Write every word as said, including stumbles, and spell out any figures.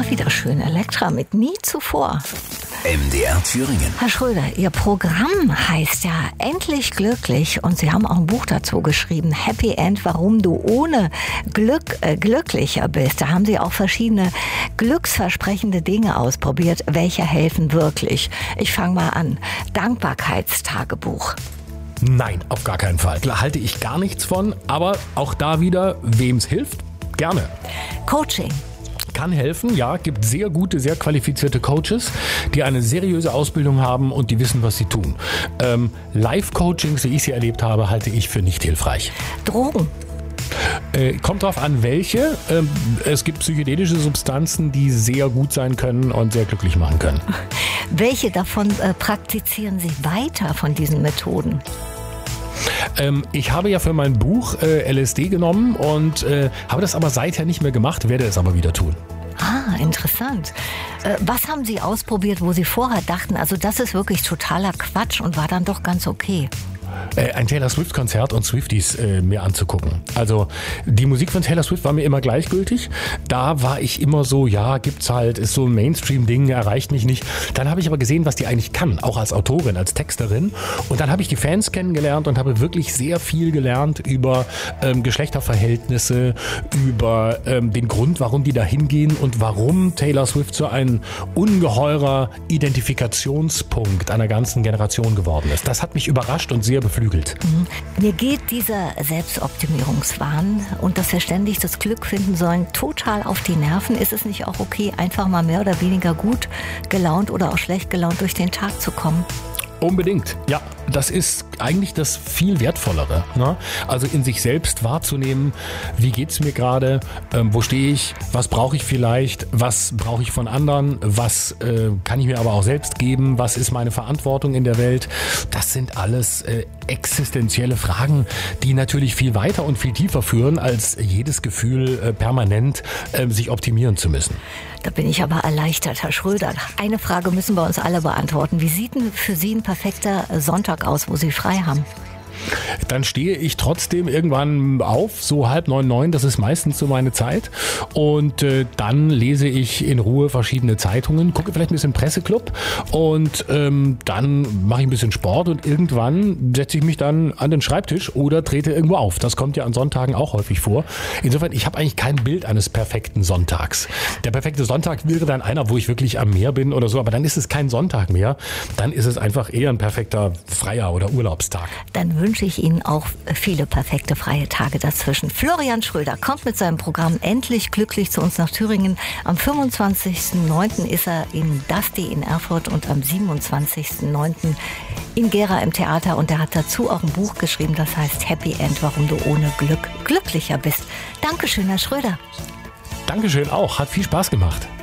wieder schön. Elektra mit Nie zuvor. M D R Thüringen. Herr Schröder, Ihr Programm heißt ja Endlich glücklich und Sie haben auch ein Buch dazu geschrieben, Happy End, warum du ohne Glück äh, glücklicher bist. Da haben Sie auch verschiedene glücksversprechende Dinge ausprobiert. Welche helfen wirklich? Ich fange mal an. Dankbarkeitstagebuch. Nein, auf gar keinen Fall. Da halte ich gar nichts von, aber auch da wieder, wem es hilft, gerne. Coaching. Kann helfen, ja, gibt sehr gute, sehr qualifizierte Coaches, die eine seriöse Ausbildung haben und die wissen, was sie tun. Ähm, Live-Coachings, wie ich sie erlebt habe, halte ich für nicht hilfreich. Drogen. Äh, kommt drauf an, welche. Ähm, es gibt psychedelische Substanzen, die sehr gut sein können und sehr glücklich machen können. Welche davon äh, praktizieren Sie weiter von diesen Methoden? Ähm, ich habe ja für mein Buch äh, L S D genommen und äh, habe das aber seither nicht mehr gemacht, werde es aber wieder tun. Ah, interessant. Äh, was haben Sie ausprobiert, wo Sie vorher dachten, also das ist wirklich totaler Quatsch und war dann doch ganz okay? Äh, ein Taylor Swift-Konzert und Swifties äh, mir anzugucken. Also die Musik von Taylor Swift war mir immer gleichgültig. Da war ich immer so, ja, gibt's halt, ist so ein Mainstream-Ding, erreicht mich nicht. Dann habe ich aber gesehen, was die eigentlich kann, auch als Autorin, als Texterin. Und dann habe ich die Fans kennengelernt und habe wirklich sehr viel gelernt über ähm, Geschlechterverhältnisse, über ähm, den Grund, warum die da hingehen und warum Taylor Swift so ein ungeheurer Identifikationspunkt einer ganzen Generation geworden ist. Das hat mich überrascht und sehr beflügelt. Mhm. Mir geht dieser Selbstoptimierungswahn und dass wir ständig das Glück finden sollen, total auf die Nerven. Ist es nicht auch okay, einfach mal mehr oder weniger gut gelaunt oder auch schlecht gelaunt durch den Tag zu kommen? Unbedingt, ja. Das ist eigentlich das viel Wertvollere. Ne? Also in sich selbst wahrzunehmen, wie geht's mir gerade, ähm, wo stehe ich, was brauche ich vielleicht, was brauche ich von anderen, was äh, kann ich mir aber auch selbst geben, was ist meine Verantwortung in der Welt. Das sind alles äh, existenzielle Fragen, die natürlich viel weiter und viel tiefer führen, als jedes Gefühl äh, permanent äh, sich optimieren zu müssen. Da bin ich aber erleichtert, Herr Schröder. Eine Frage müssen wir uns alle beantworten. Wie sieht denn für Sie ein perfekter Sonntag aus, wo Sie frei haben? Dann stehe ich trotzdem irgendwann auf, so halb neun, neun, das ist meistens so meine Zeit. Und äh, dann lese ich in Ruhe verschiedene Zeitungen, gucke vielleicht ein bisschen Presseclub und ähm, dann mache ich ein bisschen Sport und irgendwann setze ich mich dann an den Schreibtisch oder trete irgendwo auf. Das kommt ja an Sonntagen auch häufig vor. Insofern, ich habe eigentlich kein Bild eines perfekten Sonntags. Der perfekte Sonntag wäre dann einer, wo ich wirklich am Meer bin oder so, aber dann ist es kein Sonntag mehr. Dann ist es einfach eher ein perfekter Freier- oder Urlaubstag. Dann wünsche ich Ihnen auch viele perfekte freie Tage dazwischen. Florian Schröder kommt mit seinem Programm Endlich glücklich zu uns nach Thüringen. Am fünfundzwanzigsten neunten ist er in Dasti in Erfurt und am siebenundzwanzigsten neunten in Gera im Theater. Und er hat dazu auch ein Buch geschrieben, das heißt Happy End, warum du ohne Glück glücklicher bist. Dankeschön, Herr Schröder. Dankeschön auch, hat viel Spaß gemacht.